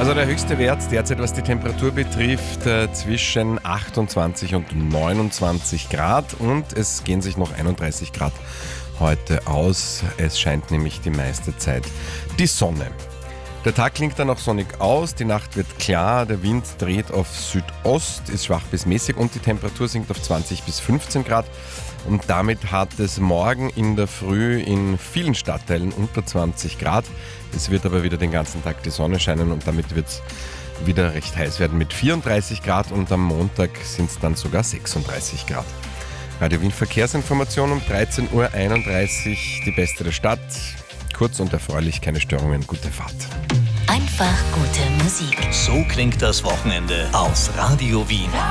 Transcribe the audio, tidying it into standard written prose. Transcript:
Also der höchste Wert derzeit, was die Temperatur betrifft, zwischen 28 und 29 Grad und es gehen sich noch 31 Grad heute aus. Es scheint nämlich die meiste Zeit die Sonne. Der Tag klingt dann auch sonnig aus, die Nacht wird klar, der Wind dreht auf Südost, ist schwach bis mäßig und die Temperatur sinkt auf 20 bis 15 Grad. Und damit hat es morgen in der Früh in vielen Stadtteilen unter 20 Grad. Es wird aber wieder den ganzen Tag die Sonne scheinen und damit wird es wieder recht heiß werden mit 34 Grad und am Montag sind es dann sogar 36 Grad. Radio Wien Verkehrsinformation um 13.31 Uhr, die beste der Stadt. Kurz und erfreulich, keine Störungen, gute Fahrt. Einfach gute Musik. So klingt das Wochenende auf Radio Wien.